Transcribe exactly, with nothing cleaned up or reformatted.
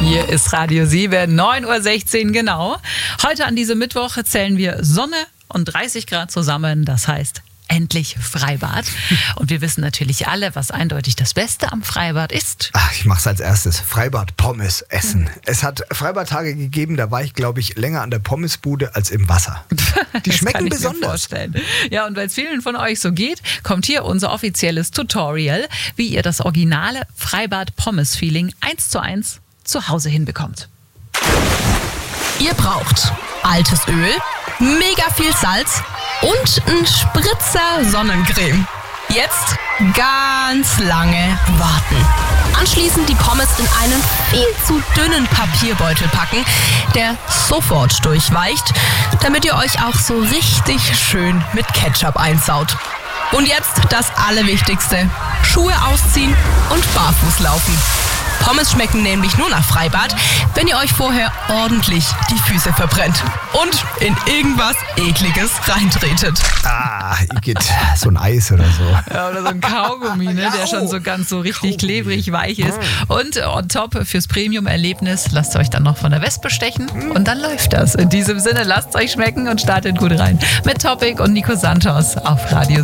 Hier ist Radio sieben, neun Uhr sechzehn genau. Heute an diesem Mittwoch zählen wir Sonne und dreißig Grad zusammen. Das heißt, endlich Freibad. Und wir wissen natürlich alle, was eindeutig das Beste am Freibad ist. Ach, ich mach's als erstes. Freibad, Pommes essen. Mhm. Es hat Freibadtage gegeben, da war ich, glaube ich, länger an der Pommesbude als im Wasser. Die das schmecken kann ich besonders. Mir vorstellen. Ja, und weil es vielen von euch so geht, kommt hier unser offizielles Tutorial, wie ihr das originale Freibad-Pommes-Feeling eins zu eins zu Hause hinbekommt. Ihr braucht altes Öl, mega viel Salz und einen Spritzer Sonnencreme. Jetzt ganz lange warten. Anschließend die Pommes in einen viel zu dünnen Papierbeutel packen, der sofort durchweicht, damit ihr euch auch so richtig schön mit Ketchup einsaut. Und jetzt das Allerwichtigste: Schuhe ausziehen und barfuß laufen. Pommes schmecken nämlich nur nach Freibad, wenn ihr euch vorher ordentlich die Füße verbrennt und in irgendwas Ekliges reintretet. Ah, Igitt, so ein Eis oder so. Ja, oder so ein Kaugummi, ne, der schon so ganz so richtig klebrig weich ist. Und on top fürs Premium-Erlebnis lasst ihr euch dann noch von der Wespe stechen und dann läuft das. In diesem Sinne, lasst es euch schmecken und startet gut rein. Mit Topic und Nico Santos auf Radio